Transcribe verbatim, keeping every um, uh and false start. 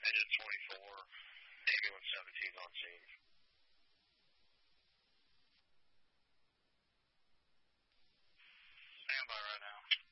Engine twenty-four, ambulance seventeen on scene. Stand by right now.